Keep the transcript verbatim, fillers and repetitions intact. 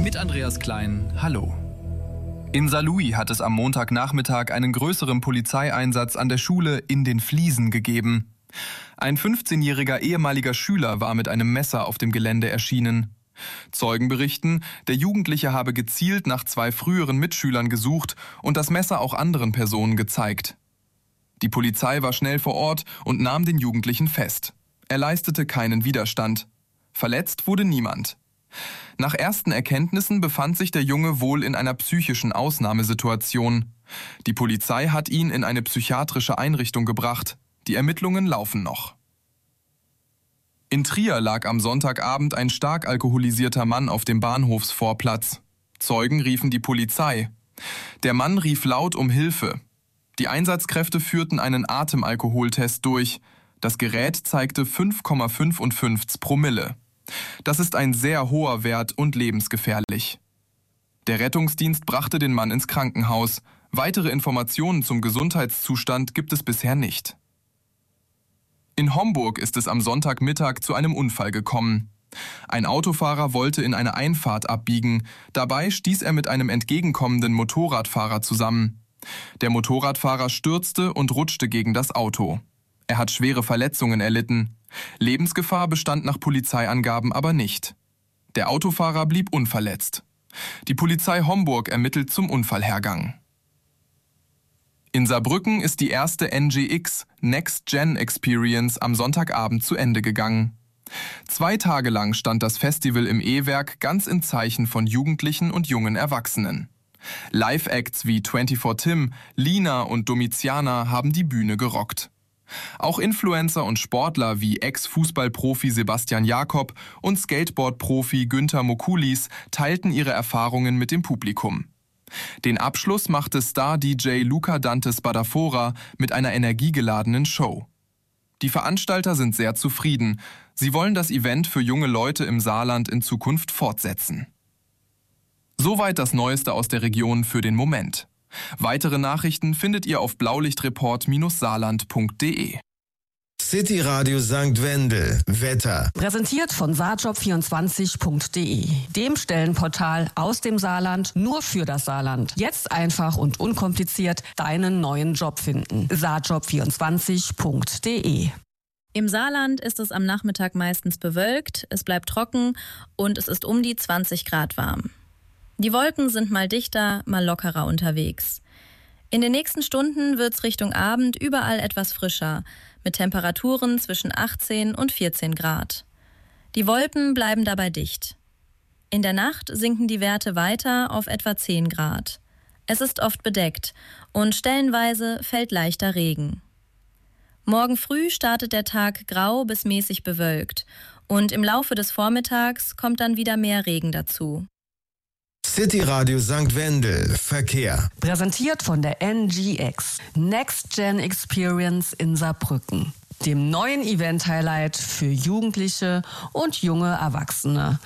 Mit Andreas Klein, hallo. In Saarlouis hat es am Montagnachmittag einen größeren Polizeieinsatz an der Schule In den Fliesen gegeben. Ein fünfzehnjähriger ehemaliger Schüler war mit einem Messer auf dem Gelände erschienen. Zeugen berichten, der Jugendliche habe gezielt nach zwei früheren Mitschülern gesucht und das Messer auch anderen Personen gezeigt. Die Polizei war schnell vor Ort und nahm den Jugendlichen fest. Er leistete keinen Widerstand. Verletzt wurde niemand. Nach ersten Erkenntnissen befand sich der Junge wohl in einer psychischen Ausnahmesituation. Die Polizei hat ihn in eine psychiatrische Einrichtung gebracht. Die Ermittlungen laufen noch. In Trier lag am Sonntagabend ein stark alkoholisierter Mann auf dem Bahnhofsvorplatz. Zeugen riefen die Polizei. Der Mann rief laut um Hilfe. Die Einsatzkräfte führten einen Atemalkoholtest durch. Das Gerät zeigte fünf Komma fünfundfünfzig Promille. Das ist ein sehr hoher Wert und lebensgefährlich. Der Rettungsdienst brachte den Mann ins Krankenhaus. Weitere Informationen zum Gesundheitszustand gibt es bisher nicht. In Homburg ist es am Sonntagmittag zu einem Unfall gekommen. Ein Autofahrer wollte in eine Einfahrt abbiegen. Dabei stieß er mit einem entgegenkommenden Motorradfahrer zusammen. Der Motorradfahrer stürzte und rutschte gegen das Auto. Er hat schwere Verletzungen erlitten. Lebensgefahr bestand nach Polizeiangaben aber nicht. Der Autofahrer blieb unverletzt. Die Polizei Homburg ermittelt zum Unfallhergang. In Saarbrücken ist die erste N G X Next Gen Experience am Sonntagabend zu Ende gegangen. Zwei Tage lang stand das Festival im E-Werk ganz im Zeichen von Jugendlichen und jungen Erwachsenen. Live-Acts wie vierundzwanzig Tim, Lina und Domiziana haben die Bühne gerockt. Auch Influencer und Sportler wie Ex-Fußballprofi Sebastian Jakob und Skateboard-Profi Günther Mokulis teilten ihre Erfahrungen mit dem Publikum. Den Abschluss machte Star-D J Luca Dante Spadafora mit einer energiegeladenen Show. Die Veranstalter sind sehr zufrieden. Sie wollen das Event für junge Leute im Saarland in Zukunft fortsetzen. Soweit das Neueste aus der Region für den Moment. Weitere Nachrichten findet ihr auf blaulichtreport saarland punkt de. City Radio Sankt Wendel. Wetter. Präsentiert von saarjob vierundzwanzig punkt de, dem Stellenportal aus dem Saarland nur für das Saarland. Jetzt einfach und unkompliziert deinen neuen Job finden. saarjob vierundzwanzig punkt de. Im Saarland ist es am Nachmittag meistens bewölkt, es bleibt trocken und es ist um die zwanzig Grad warm. Die Wolken sind mal dichter, mal lockerer unterwegs. In den nächsten Stunden wird's Richtung Abend überall etwas frischer, mit Temperaturen zwischen achtzehn und vierzehn Grad. Die Wolken bleiben dabei dicht. In der Nacht sinken die Werte weiter auf etwa zehn Grad. Es ist oft bedeckt und stellenweise fällt leichter Regen. Morgen früh startet der Tag grau bis mäßig bewölkt und im Laufe des Vormittags kommt dann wieder mehr Regen dazu. City Radio Sankt Wendel. Verkehr. Präsentiert von der N G X Next Gen Experience in Saarbrücken, dem neuen Event-Highlight für Jugendliche und junge Erwachsene.